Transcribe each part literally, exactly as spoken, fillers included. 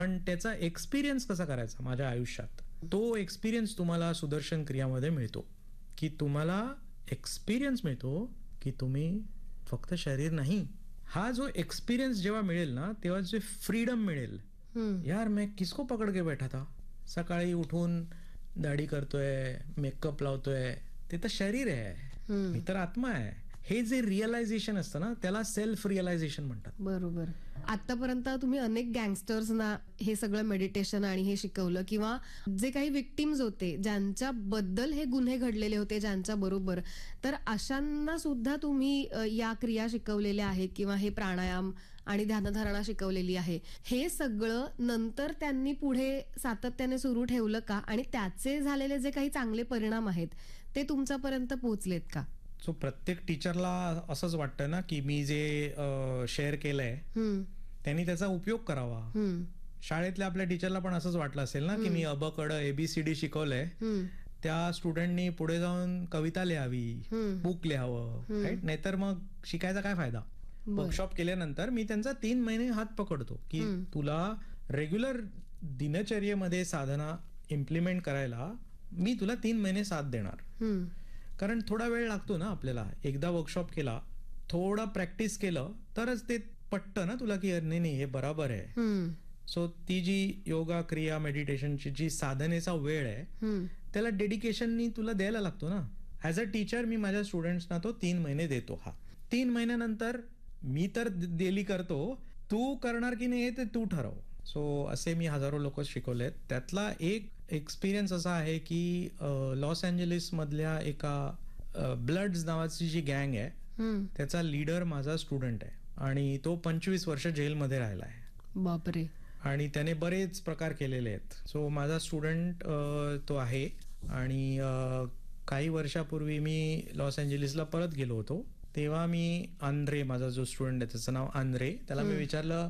पण त्याचा एक्सपिरियन्स कसा करायचा माझ्या आयुष्यात, तो एक्सपिरियन्स तुम्हाला सुदर्शन क्रियामध्ये मिळतो, की तुम्हाला एक्सपिरियन्स मिळतो की तुम्ही फक्त शरीर नाही. हा जो एक्सपिरियन्स जेव्हा मिळेल ना, तेव्हा जे फ्रीडम मिळेल, यार मैं किसको पकड़ के बैठा था, सकाळी उठून दाढी करतोय, मेकअप लावतोय, ते तर शरीर आहे, मी तर आत्मा आहे. हे जे रिअलायझेशन असतं ना, त्याला सेल्फ रिअलायझेशन म्हणतात. बरोबर. आतापर्यंत तुम्ही अनेक गँगस्टर्सना हे सगळं मेडिटेशन आणि हे शिकवलं, किंवा जे काही विक्टिम्स होते, ज्यांच्याबद्दल हे गुन्हे घडलेले होते, ज्यांच्या बरोबर, तर अशांना सुद्धा तुम्ही या क्रिया शिकवलेल्या आहेत किंवा हे प्राणायाम आणि ध्यानधारणा शिकवलेली आहे. हे सगळं नंतर त्यांनी पुढे सातत्याने सुरू ठेवलं का, आणि त्याचे झालेले जे काही चांगले परिणाम आहेत ते तुमच्यापर्यंत पोहोचलेत का? सो प्रत्येक टीचरला असंच वाटतं ना, की मी जे शेअर केलंय त्यांनी त्याचा उपयोग करावा. शाळेतल्या आपल्या टीचरला पण असंच वाटलं असेल ना, की मी अबकड एबीसीडी शिकवलंय, त्या स्टुडंटनी पुढे जाऊन कविता लिहावी, बुक लिहावं, राईट? नाहीतर मग शिकायचा काय फायदा. वर्कशॉप केल्यानंतर मी त्यांचा तीन महिने हात पकडतो, की तुला रेग्युलर दिनचर्येमध्ये साधना इम्प्लिमेंट करायला मी तुला तीन महिने साथ देणार. कारण थोडा वेळ लागतो ना आपल्याला. एकदा वर्कशॉप केला, थोडा प्रॅक्टिस केलं तरच ते पटतं ना तुला, की नाही नाही हे बरोबर आहे. सो ती जी योगा क्रिया मेडिटेशनची जी साधनेचा वेळ आहे, त्याला डेडिकेशननी तुला द्यायला लागतो ना. ऍज अ टीचर मी माझ्या स्टुडंट्सना तो तीन महिने देतो. हा तीन महिन्यानंतर मी तर डेली करतो, तू करणार की नाही हे ते तू ठरव. सो असे मी हजारो लोक शिकवलेत. त्यातला एक एक्सपिरियन्स असा आहे की लॉस एंजलिस मधल्या एका ब्लड्स नावाची जी गँग आहे, त्याचा लीडर माझा स्टुडंट आहे आणि तो पंचवीस वर्ष जेलमध्ये राहिला आहे. बापरे. आणि त्याने बरेच प्रकार केलेले आहेत. सो माझा स्टुडंट तो आहे. आणि काही वर्षापूर्वी मी लॉस एंजलिसला परत गेलो होतो, तेव्हा मी आंद्रे, माझा जो स्टुडंट आहे त्याचं नाव आंद्रे, त्याला मी विचारलं,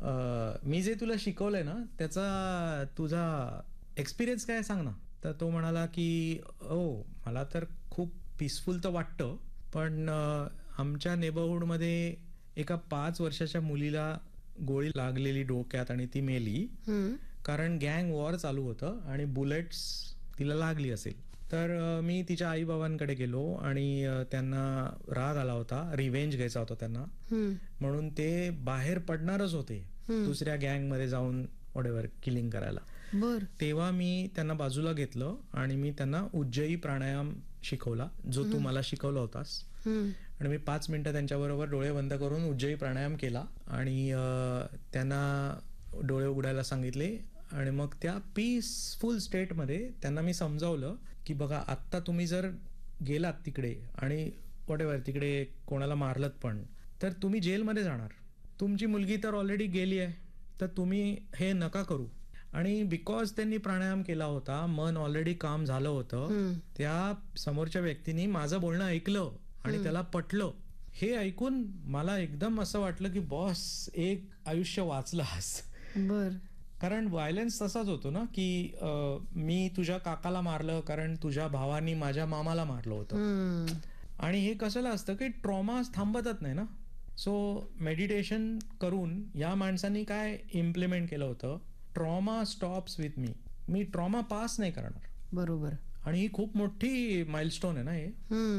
मी जे तुला शिकवलंय ना त्याचा तुझा एक्सपिरियन्स काय सांग ना. तर तो म्हणाला की ओ मला तर खूप पीसफुल तर वाटतं, पण आमच्या नेबरहूडमध्ये एका पाच वर्षाच्या मुलीला गोळी लागलेली डोक्यात आणि ती मेली, कारण गँग वॉर चालू होतं आणि बुलेट्स तिला लागली असेल. तर मी तिच्या आई बाबांकडे गेलो आणि त्यांना राग आला होता, रिव्हेंज घ्यायचा होता त्यांना, म्हणून ते बाहेर पडणारच होते दुसऱ्या गँग मध्ये जाऊन व्हॉटएव्हर किलिंग करायला. बर. तेव्हा मी त्यांना बाजूला घेतलं आणि मी त्यांना उज्जयी प्राणायाम शिकवला, जो तू मला शिकवला होतास. आणि मी पाच मिनिटं त्यांच्याबरोबर डोळे बंद करून उज्जयी प्राणायाम केला आणि त्यांना डोळे उघडायला सांगितले. आणि मग त्या पीसफुल स्टेटमध्ये त्यांना मी समजावलं की बघा, आत्ता तुम्ही जर गेलात तिकडे आणि व्हॉटएव्हर तिकडे कोणाला मारलत पण, तर तुम्ही जेलमध्ये जाणार. तुमची मुलगी तर ऑलरेडी गेली आहे, तर तुम्ही हे नका करू. आणि बिकॉज त्यांनी प्राणायाम केला होता, मन ऑलरेडी काम झालं होतं, त्या समोरच्या व्यक्तीने माझं बोलणं ऐकलं आणि त्याला पटलं. हे ऐकून मला एकदम असं वाटलं की बॉस, एक आयुष्य वाचलास. बर. कारण व्हायलन्स तसाच होतो ना, की मी तुझ्या काकाला मारलं कारण तुझ्या भावानी माझ्या मामाला मारलं होतं. आणि हे कशाला असतं की ट्रॉमा थांबतच नाही ना. सो मेडिटेशन करून या माणसांनी काय इम्प्लिमेंट केलं होतं, trauma stops with me. Me trauma pass नाही करणार. बरोबर. आणि ही खूप मोठी माइलस्टोन आहे ना हे,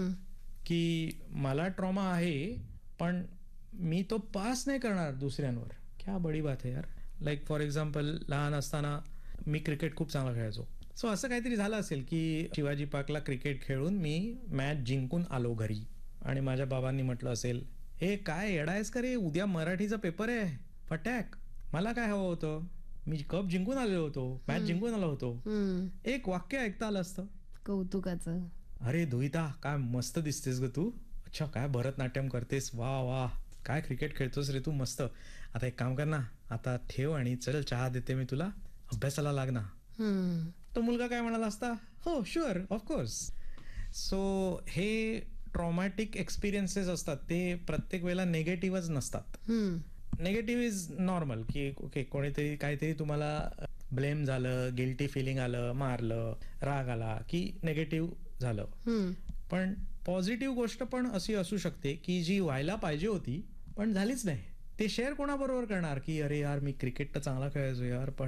की मला ट्रॉमा आहे पण मी तो पास नाही करणार दुसऱ्यांवर. क्या बडी बात आहे यार. लाईक फॉर एक्झाम्पल, लहान असताना मी क्रिकेट खूप चांगला खेळायचो. सो असं काहीतरी झालं असेल की शिवाजी पार्कला क्रिकेट खेळून मी मॅच जिंकून आलो घरी आणि माझ्या बाबांनी म्हटलं असेल, हे काय येडायस का रे, उद्या मराठीचा पेपर आहे फटॅक. मला काय हवं होतं, मी कप जिंकून आलेलो होतो, मॅच जिंकून आलो होतो. एक वाक्य ऐकता आलं असतं कौतुकाचं, अरे दुहिता काय मस्त दिसतेस ग तू, अच्छा काय भरतनाट्यम करतेस, वा वा, काय क्रिकेट खेळतोस रे तू, मस्त. आता एक काम कर ना, आता ठेव आणि चल चहा देते मी तुला, अभ्यासाला लाग ना. तो मुलगा काय म्हणाला असता, हो शुअर ऑफकोर्स. सो हे ट्रॉमॅटिक एक्सपिरियन्सेस असतात, ते प्रत्येक वेळेला नेगेटिव्हच नसतात. नेगेटिव्ह इज नॉर्मल, की ओके कोणीतरी काहीतरी तुम्हाला ब्लेम झालं, गिल्टी फिलिंग आलं, मारलं, राग आला की नेगेटिव्ह झालं. पण पॉझिटिव्ह गोष्ट पण अशी असू शकते की जी व्हायला पाहिजे होती पण झालीच नाही. ते शेअर कोणाबरोबर करणार की अरे यार मी क्रिकेट तर चांगला खेळायचो यार पण